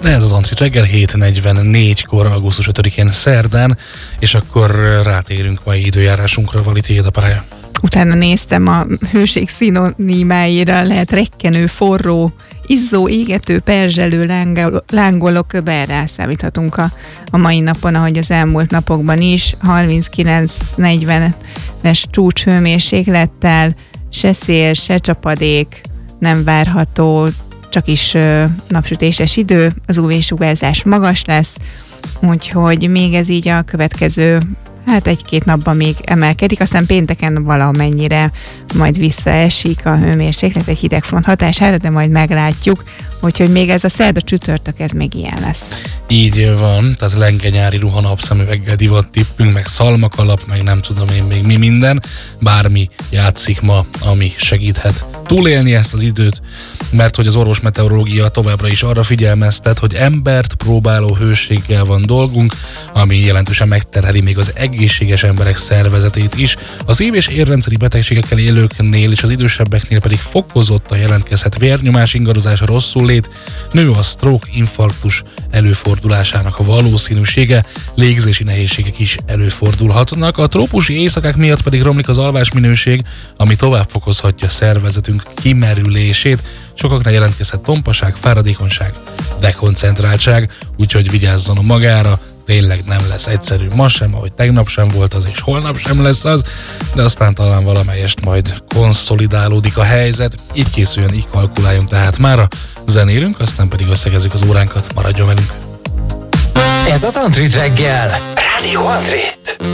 De ez az Antrit reggel 7:44-kor, augusztus 5-én szerdán, és akkor rátérünk mai időjárásunkra. Vali, tiéd a pálya. Utána néztem, a hőség szinonimáira lehet rekkenő, forró, izzó, égető, perzselő, lángoló, erre számíthatunk a mai napon, ahogy az elmúlt napokban is. 39-40-es csúcshőmérséklettel, se szél, se csapadék nem várható, csak is napsütéses idő, az UV-sugárzás magas lesz, úgyhogy még ez így a következő egy-két napban még emelkedik, aztán pénteken valamennyire majd visszaesik a hőmérséklet egy hidegfront hatására, de majd meglátjuk, úgyhogy még ez a szerda csütörtök, ez még ilyen lesz. Így van, tehát lenge nyári ruha napszemüveggel divat tippünk, meg szalmakalap, meg nem tudom én még mi minden, bármi játszik ma, ami segíthet túlélni ezt az időt, mert hogy az orvosmeteorológia továbbra is arra figyelmeztet, hogy embert próbáló hőséggel van dolgunk, ami jelentősen megterheli még az egészséges emberek szervezetét is. Az szív- és érrendszeri betegségekkel élőknél és az idősebbeknél pedig fokozottan jelentkezhet vérnyomás ingadozás, rosszulét, nő a stroke, infarktus előfordulásának a valószínűsége, légzési nehézségek is előfordulhatnak. A trópusi éjszakák miatt pedig romlik az alvásminőség, ami tovább fokozhatja szervezetünk kimerülését. Sokaknál jelentkezhet tompaság, fáradékonyság, dekoncentráltság, úgyhogy vigyázzon a magára, tényleg nem lesz egyszerű ma sem, ahogy tegnap sem volt az, és holnap sem lesz az, de aztán talán valamelyest majd konszolidálódik a helyzet, így készüljön, így kalkuláljon tehát mára, zenélünk, aztán pedig összegezzük az óránkat, maradjon velünk! Ez az Antrit reggel, Rádió Antrit.